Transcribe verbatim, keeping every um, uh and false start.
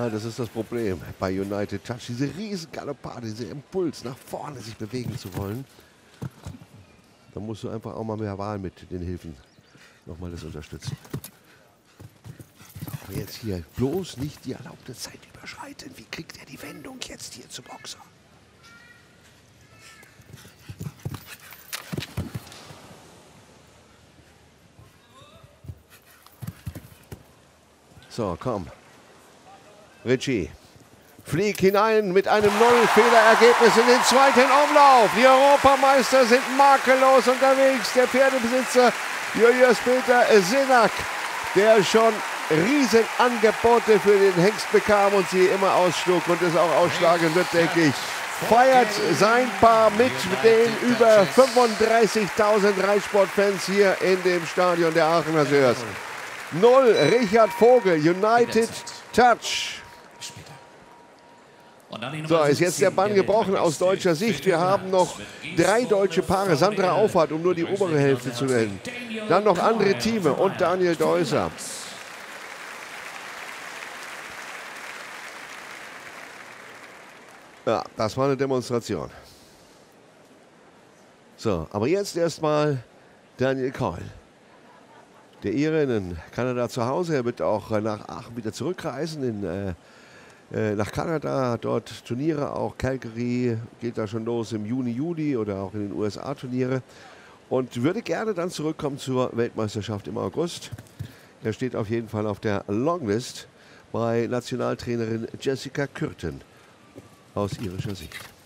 Ja, das ist das Problem bei United Touch. Diese riesen Galoppade, dieser Impuls, nach vorne sich bewegen zu wollen. Da musst du einfach auch mal mehr Wahl mit den Hilfen nochmal das unterstützen. Aber jetzt hier bloß nicht die erlaubte Zeit überschreiten. Wie kriegt er die Wendung jetzt hier zum Boxer? So, komm. Richie. Flieg hinein mit einem Null-Fehlerergebnis in den zweiten Umlauf. Die Europameister sind makellos unterwegs. Der Pferdebesitzer Julius Peter Senack, der schon Riesenangebote für den Hengst bekam und sie immer ausschlug und es auch ausschlagen wird, denke ich. Feiert sein Paar mit den über fünfunddreißigtausend Reitsportfans hier in dem Stadion der Aachener Sörs. Null, Richard Vogel, United Touch. So, ist jetzt der Bann gebrochen aus deutscher Sicht. Wir haben noch drei deutsche Paare. Sandra Auffahrt, um nur die obere Hälfte zu nennen. Dann noch andere Thieme und Daniel Deusser. Ja, das war eine Demonstration. So, aber jetzt erstmal Daniel Coyle. Der Ire in Kanada zu Hause. Er wird auch nach Aachen wieder zurückreisen in, äh, äh, nach Kanada. Dort Turniere, auch Calgary geht da schon los im Juni, Juli oder auch in den U S A Turniere. Und würde gerne dann zurückkommen zur Weltmeisterschaft im August. Er steht auf jeden Fall auf der Longlist bei Nationaltrainerin Jessica Kürten aus irischer Sicht.